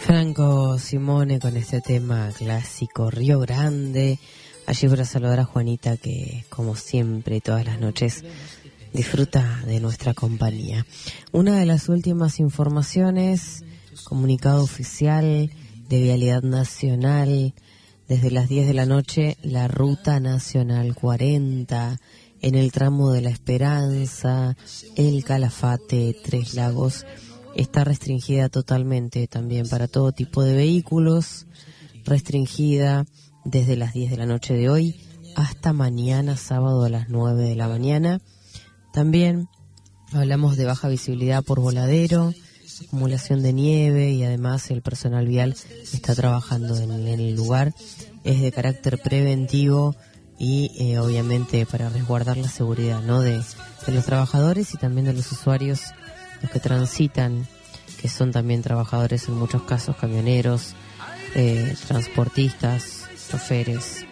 Franco Simone con este tema clásico Río Grande. Allí para saludar a Juanita, que como siempre todas las noches disfruta de nuestra compañía. Una de las últimas informaciones, comunicado oficial de Vialidad Nacional, desde las 10 de la noche la Ruta Nacional 40 en el tramo de La Esperanza, El Calafate, Tres Lagos, está restringida totalmente también para todo tipo de vehículos, restringida desde las 10 de la noche de hoy hasta mañana sábado a las 9 de la mañana. También hablamos de baja visibilidad por voladero, acumulación de nieve y además el personal vial está trabajando en el lugar. Es de carácter preventivo y obviamente para resguardar la seguridad, ¿no?, de los trabajadores y también de los usuarios, los que transitan, que son también trabajadores en muchos casos, camioneros, transportistas, choferes,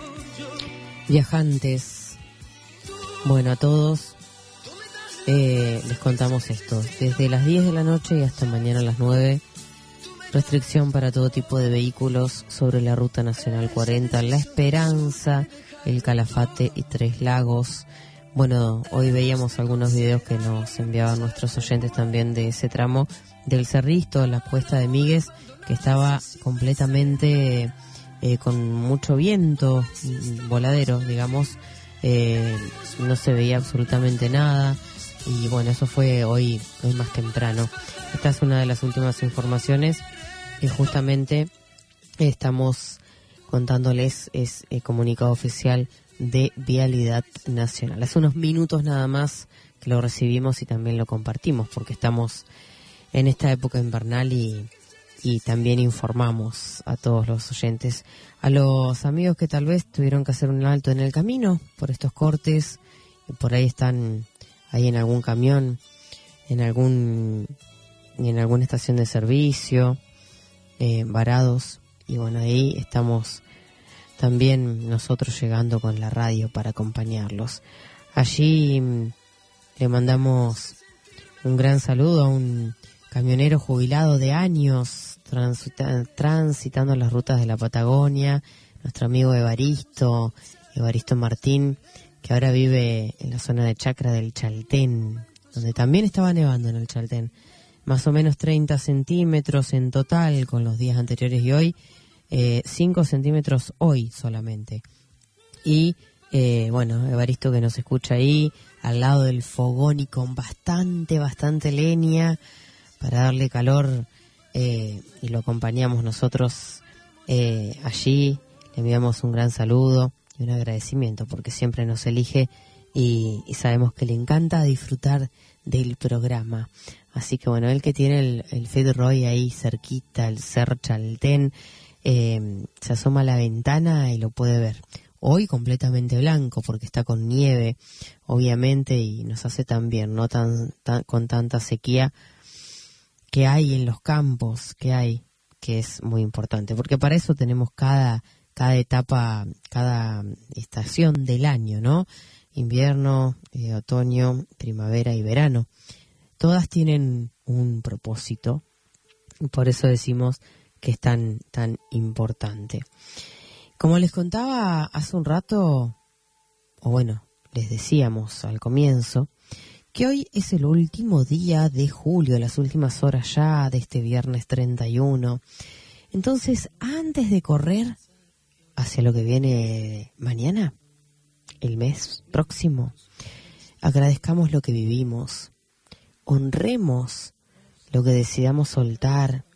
viajantes. Bueno, a todos les contamos esto. Desde las 10 de la noche y hasta mañana a las 9, restricción para todo tipo de vehículos sobre la Ruta Nacional 40, La Esperanza, El Calafate y Tres Lagos. Bueno, hoy veíamos algunos videos que nos enviaban nuestros oyentes también de ese tramo del Cerristo, la Cuesta de Míguez, que estaba completamente con mucho viento, voladero, digamos, no se veía absolutamente nada. Y bueno, eso fue hoy más temprano. Esta es una de las últimas informaciones que justamente estamos contándoles, es comunicado oficial de Vialidad Nacional. Hace unos minutos nada más que lo recibimos y también lo compartimos porque estamos en esta época invernal y también informamos a todos los oyentes, a los amigos que tal vez tuvieron que hacer un alto en el camino por estos cortes, por ahí están ahí en algún camión, en alguna estación de servicio, varados, y bueno, ahí estamos también nosotros llegando con la radio para acompañarlos. Allí le mandamos un gran saludo a un camionero jubilado de años transitando las rutas de la Patagonia, nuestro amigo Evaristo Martín, que ahora vive en la zona de Chacra del Chaltén, donde también estaba nevando en el Chaltén. Más o menos 30 centímetros en total con los días anteriores y hoy, 5 centímetros hoy solamente. Y bueno, Evaristo, que nos escucha ahí al lado del fogón y con bastante leña para darle calor, y lo acompañamos nosotros allí. Le enviamos un gran saludo y un agradecimiento porque siempre nos elige y sabemos que le encanta disfrutar del programa. Así que bueno, él que tiene el Fitzroy ahí cerquita, el Cer Chaltén, se asoma a la ventana y lo puede ver. Hoy completamente blanco porque está con nieve, obviamente, y nos hace tan bien, no tan con tanta sequía que hay en los campos, que es muy importante, porque para eso tenemos cada etapa, cada estación del año, ¿no? Invierno, otoño, primavera y verano. Todas tienen un propósito, y por eso decimos que es tan importante. Como les contaba hace un rato, o bueno, les decíamos al comienzo, que hoy es el último día de julio, las últimas horas ya de este viernes 31. Entonces, antes de correr hacia lo que viene mañana, el mes próximo, agradezcamos lo que vivimos, honremos lo que decidamos soltar,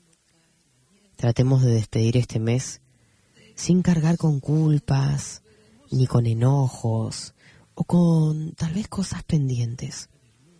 tratemos de despedir este mes sin cargar con culpas, ni con enojos, o con tal vez cosas pendientes.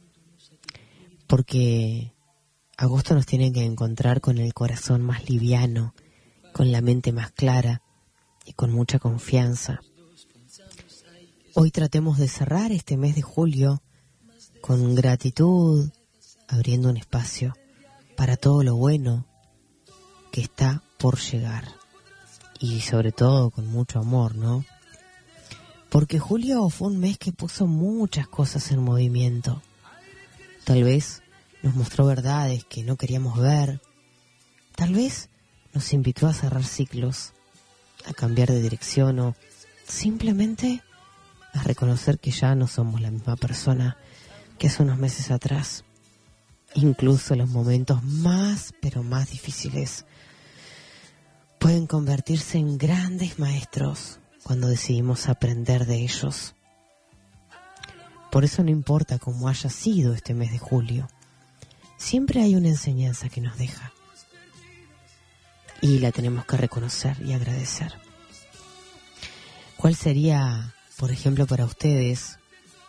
Porque agosto nos tiene que encontrar con el corazón más liviano, con la mente más clara y con mucha confianza. Hoy tratemos de cerrar este mes de julio con gratitud, abriendo un espacio para todo lo bueno que está por llegar. Y sobre todo con mucho amor, ¿no? Porque julio fue un mes que puso muchas cosas en movimiento. Tal vez nos mostró verdades que no queríamos ver, tal vez nos invitó a cerrar ciclos, a cambiar de dirección o simplemente a reconocer que ya no somos la misma persona que hace unos meses atrás. Incluso los momentos más, pero más difíciles pueden convertirse en grandes maestros cuando decidimos aprender de ellos. Por eso no importa cómo haya sido este mes de julio, siempre hay una enseñanza que nos deja. Y la tenemos que reconocer y agradecer. ¿Cuál sería, por ejemplo, para ustedes,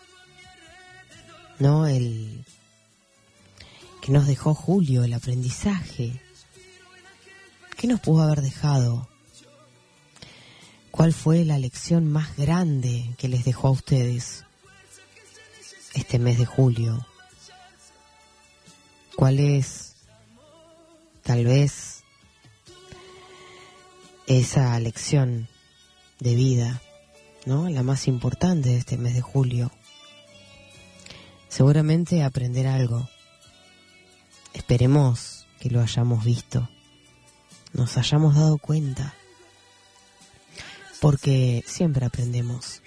¿no?, el que nos dejó julio, el aprendizaje? ¿Qué nos pudo haber dejado? ¿Cuál fue la lección más grande que les dejó a ustedes este mes de julio? ¿Cuál es, tal vez, esa lección de vida, ¿no?, la más importante de este mes de julio? Seguramente aprender algo. Esperemos que lo hayamos visto, nos hayamos dado cuenta, porque siempre aprendemos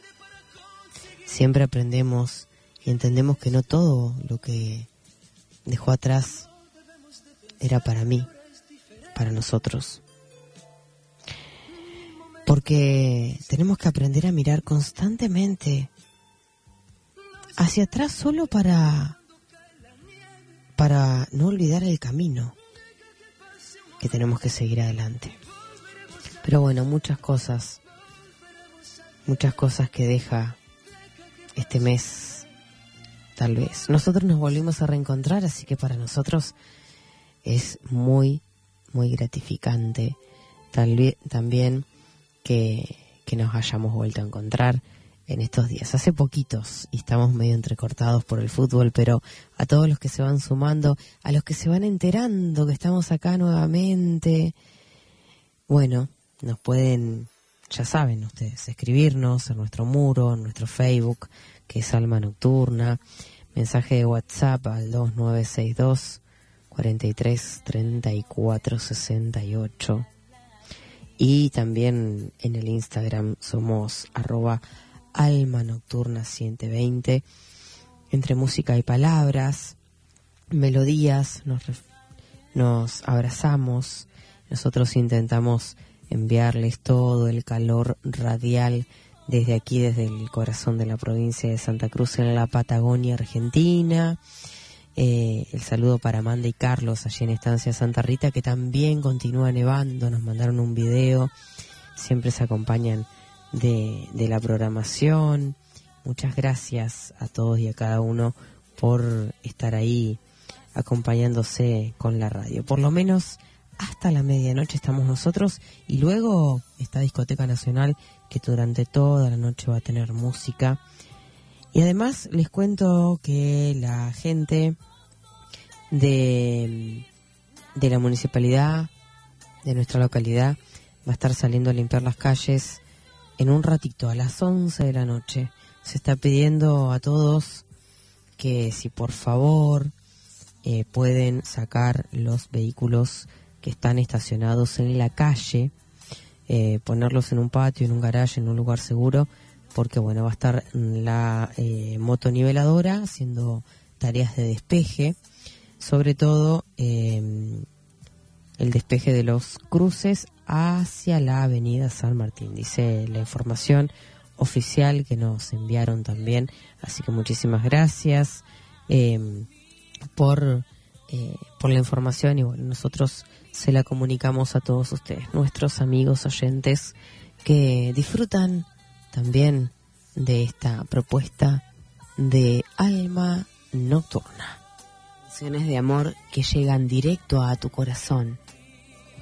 y entendemos que no todo lo que dejó atrás era para mí, para nosotros. Porque tenemos que aprender a mirar constantemente hacia atrás solo para no olvidar el camino que tenemos que seguir adelante. Pero bueno, muchas cosas que deja este mes, tal vez. Nosotros nos volvimos a reencontrar, así que para nosotros es muy, muy gratificante también que nos hayamos vuelto a encontrar en estos días. Hace poquitos y estamos medio entrecortados por el fútbol, pero a todos los que se van sumando, a los que se van enterando que estamos acá nuevamente, bueno, nos pueden, ya saben ustedes, escribirnos en nuestro muro, en nuestro Facebook, que es Alma Nocturna, mensaje de WhatsApp al 2962 43 34 68, y también en el Instagram somos @Alma Nocturna 120. Entre música y palabras, melodías, nos abrazamos. Nosotros intentamos enviarles todo el calor radial desde aquí, desde el corazón de la provincia de Santa Cruz, en la Patagonia Argentina. El saludo para Amanda y Carlos allí en Estancia Santa Rita, que también continúa nevando. Nos mandaron un video, siempre se acompañan de la programación. Muchas gracias a todos y a cada uno por estar ahí acompañándose con la radio. Por lo menos hasta la medianoche estamos nosotros, y luego esta Discoteca Nacional, que durante toda la noche va a tener música. Y además les cuento que la gente de la municipalidad de nuestra localidad va a estar saliendo a limpiar las calles en un ratito, a las 11 de la noche. Se está pidiendo a todos que si por favor pueden sacar los vehículos que están estacionados en la calle, ponerlos en un patio, en un garaje, en un lugar seguro, porque bueno, va a estar la motoniveladora haciendo tareas de despeje, sobre todo el despeje de los cruces hacia la avenida San Martín, dice la información oficial que nos enviaron también. Así que muchísimas gracias por la información, y bueno, nosotros se la comunicamos a todos ustedes, nuestros amigos oyentes que disfrutan también de esta propuesta de Alma Nocturna. Canciones de amor que llegan directo a tu corazón,